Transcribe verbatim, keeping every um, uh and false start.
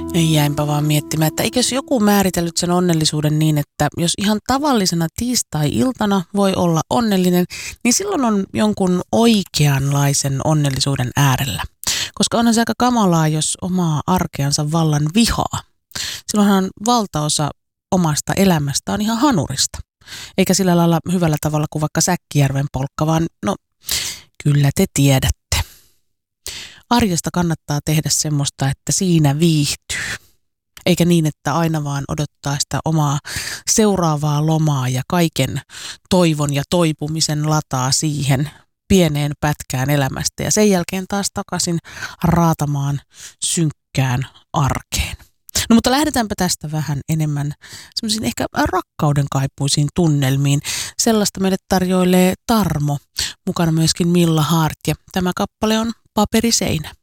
Jäinpä vaan miettimään, että eikös joku määritellyt sen onnellisuuden niin, että jos ihan tavallisena tiistai-iltana voi olla onnellinen, niin silloin on jonkun oikeanlaisen onnellisuuden äärellä. Koska onhan se aika kamalaa, jos omaa arkeansa vallan vihaa. Silloinhan valtaosa omasta elämästä on ihan hanurista. Eikä sillä lailla hyvällä tavalla kuin vaikka Säkkijärven polkka, vaan no kyllä te tiedätte. Arjesta kannattaa tehdä semmoista, että siinä viihtyy. Eikä niin, että aina vaan odottaa sitä omaa seuraavaa lomaa ja kaiken toivon ja toipumisen lataa siihen pieneen pätkään elämästä. Ja sen jälkeen taas takaisin raatamaan synkkään arkeen. No mutta lähdetäänpä tästä vähän enemmän semmoisiin ehkä rakkauden kaipuisiin tunnelmiin. Sellaista meille tarjoilee Tarmo, mukana myöskin Milla Haart ja tämä kappale on Paperiseinä.